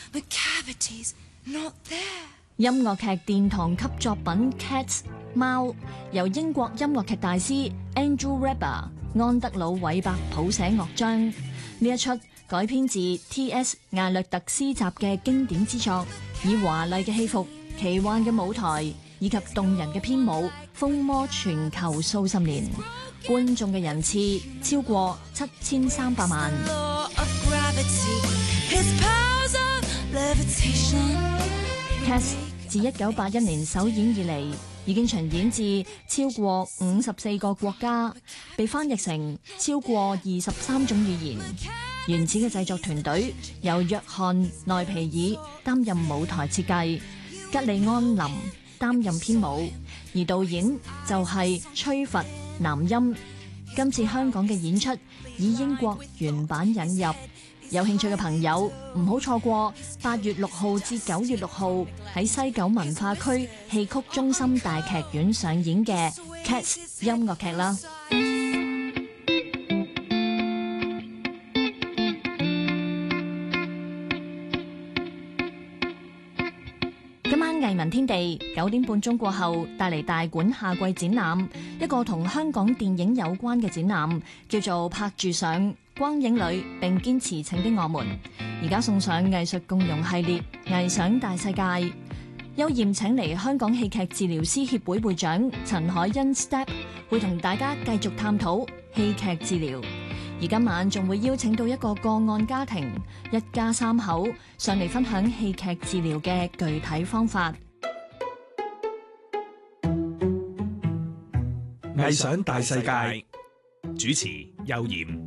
The cavity's not there. 音樂劇殿堂級作品《Cats》貓，由英國音樂劇大師 Andrew Webber 安德魯韋伯譜寫樂章。呢一出改編自 T.S. 艾略特詩集嘅經典之作，以華麗嘅戲服、奇幻嘅舞台以及動人嘅編舞，風靡全球數十年，觀眾嘅人次超過7300萬。Cats 自1981年首演以嚟，已經巡演至超過54個國家，被翻譯成超過23種語言。原始嘅製作團隊由約翰內皮爾擔任舞台設計，吉利安林擔任編舞，而導演就係崔佛南音。今次香港嘅演出以英國原版引入，有興趣嘅朋友唔好錯過8月6號至9月6號喺西九文化區戲曲中心大劇院上演嘅 Cats 音樂劇啦。今晚藝文天地9點半鐘過後帶嚟大館夏季展覽，一個同香港電影有關嘅展覽，叫做拍住上光影裏並堅持請的我們。而家送上藝術共融系列藝想大世界，邱焱請嚟香港戲劇治療師協會會長陳凱欣 Step 會同大家繼續探討戲劇治療。而今晚仲會邀請到一個個案家庭，一家3口上嚟分享戲劇治療嘅具體方法。 藝想大世界，主持邱焱。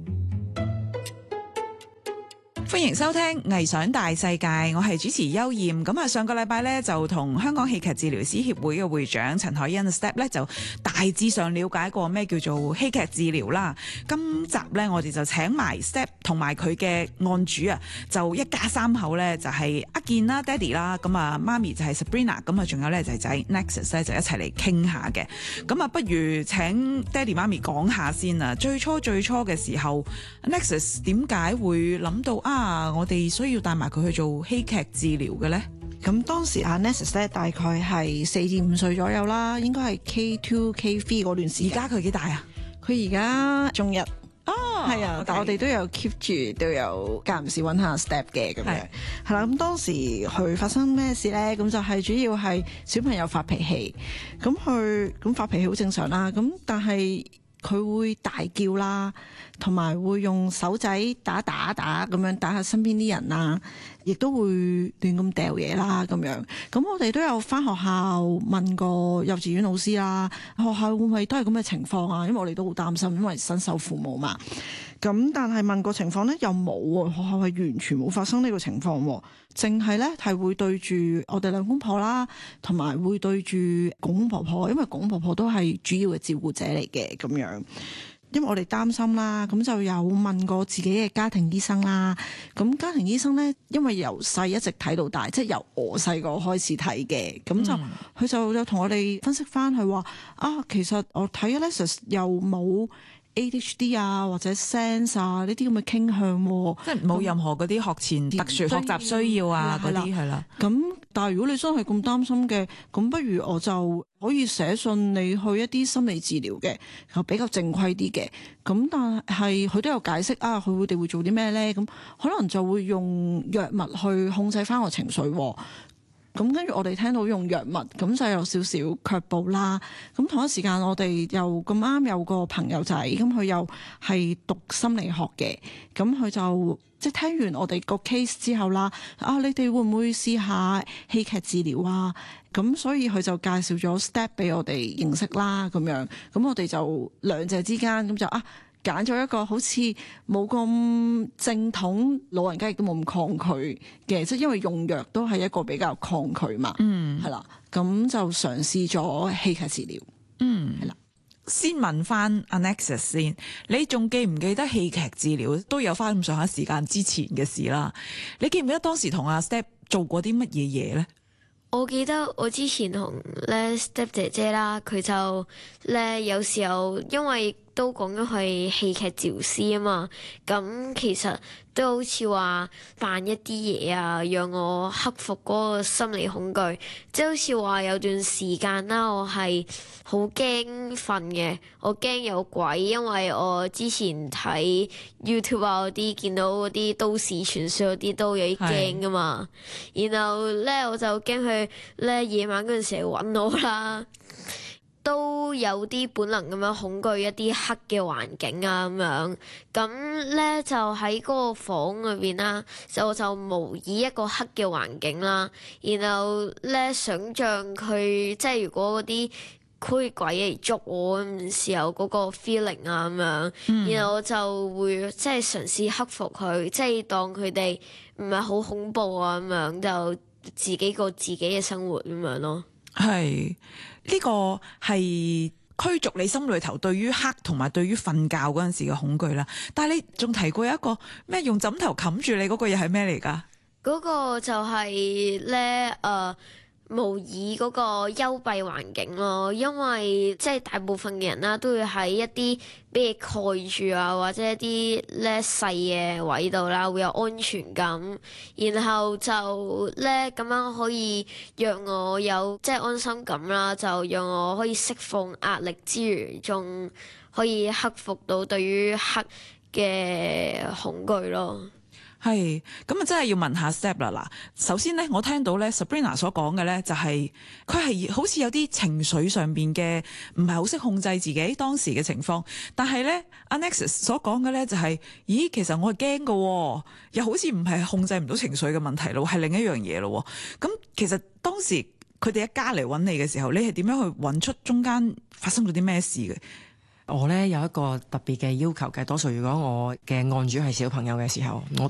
歡迎收聽藝想大世界，我係主持邱焱。咁啊，上個禮拜咧就同香港戲劇治療師協會嘅會長陳凱欣 Step 咧就大致上了解過咩叫做戲劇治療啦。今集咧我哋就請埋 Step 同埋佢嘅案主啊，就一家3口咧就係阿健啦、爹哋啦，咁啊媽咪就係 Sabrina， 咁啊仲有咧仔仔 Nexus 咧就一齊嚟傾下嘅。咁啊，不如請爹哋媽咪講下先啊。最初嘅時候 ，Nexus 點解會諗到我哋需要帶埋佢去做戲劇治療嘅咧？ 咁當時阿 Nexus 咧大概係4至5歲左右啦，應該係 K2、K3 嗰段時間。 而家佢幾大啊？ 佢而家中1。係啊， okay. 但我哋都有 keep 住，都有間唔時揾下 Step 嘅咁樣。係啦，咁當時佢發生咩事咧？咁就係主要係小朋友發脾氣，咁發脾氣好正常啦。咁但係佢會大叫啦，同埋會用手仔打咁樣打下身邊啲人啊，亦都會亂咁掉嘢啦咁樣。咁我哋都有返學校問過幼稚園老師啦，學校會唔會都係咁嘅情況啊？因為我哋都好擔心，因為新手父母嘛。咁但係問個情況咧又冇喎，學校係完全冇發生呢個情況喎，淨係咧係會對住我哋兩公婆啦，同埋會對住公公婆婆，因為公公婆婆都係主要嘅照顧者嚟嘅咁樣。因為我哋擔心啦，咁就有問過自己嘅家庭醫生啦。咁家庭醫生咧，因為由細一直睇到大，即係由我細個開始睇嘅，咁就佢就有同我哋分析翻，佢話其實我睇 Alexis 又冇ADHD 啊或者 sense 啊呢啲咁嘅傾向， 即係冇任何嗰啲學前特殊學習需要啊嗰啲係啦。咁但係如果你真係咁擔心嘅，咁不如我就可以寫信你去一啲心理治療嘅，又比較正規啲嘅。咁但係佢都有解釋佢哋會做啲咩咧？咁可能就會用藥物去控制翻個情緒。咁跟住我哋聽到用藥物，咁就有少少卻步啦。咁同一時間我哋又咁啱有個朋友仔，咁佢又係讀心理學嘅，咁佢就即係聽完我哋個 case 之後啦，你哋會唔會試下戲劇治療啊？咁所以佢就介紹咗 Step 俾我哋認識啦，咁樣。咁我哋就兩者之間咁就揀咗一個好似冇咁正統，老人家亦都冇咁抗拒嘅，即係因為用藥都係一個比較抗拒嘛。係啦，咁就嘗試咗戲劇治療。係啦。 先問翻 Nexus 先，你仲記唔記得戲劇治療都有翻咁上下時間之前嘅事啦？你記唔記得當時同阿 Step 做過啲乜嘢嘢咧？ 我記得我之前同咧 Step 姐姐啦，佢就咧有時候因為都講咗係戲劇治療師啊嘛，咁其實都好似話扮一啲嘢啊，讓我克服嗰個心理恐懼。即係好似話有段時間啦，我係好驚瞓嘅，我驚有鬼，因為我之前睇 YouTube 啊嗰啲見到嗰啲都市傳說嗰啲都有啲驚噶嘛。然後咧我就驚佢咧夜晚嗰陣時嚟搵我啦。都有啲本能咁樣恐懼一啲黑嘅環境啊咁樣，咁咧就喺嗰個房裏邊啦，就模擬一個黑嘅環境啦，然後咧想像佢即係如果嗰啲驅鬼嚟捉我嘅時候嗰個 feeling 啊咁樣，然後我就會即係嘗試克服佢，即係當佢哋唔係好恐怖啊咁樣，就自己過自己嘅生活咁樣咯。 係呢個係驅逐你心裏頭對於黑同埋對於瞓覺嗰陣時嘅恐懼啦。但係你仲提過有一個咩用枕頭冚住你嗰個嘢係咩嚟㗎？ 嗰個就係咧模擬嗰個幽閉環境咯，因為即係大部分嘅人啦，都會喺一啲俾你蓋住啊，或者一啲咧細嘅位度啦，會有安全感，然後就咧咁樣可以讓我有即係安心感啦，就讓我可以釋放壓力之餘，仲可以克服到對於黑嘅恐懼咯。 係咁啊！真係要問下 Step 啦。嗱，首先咧，我聽到咧 Sabrina 所講嘅咧，就係佢係好似有啲情緒上邊嘅唔係好識控制自己當時嘅情況。但係咧 Annexus 所講嘅咧就係，咦，其實我係驚㗎，又好似唔係控制唔到情緒嘅問題咯，係另一樣嘢咯。咁其實當時佢哋一家嚟揾你嘅時候，你係點樣去揾出中間發生咗啲咩事嘅？ 我咧有一個特別嘅要求嘅，多數如果我嘅案主係小朋友嘅時候，我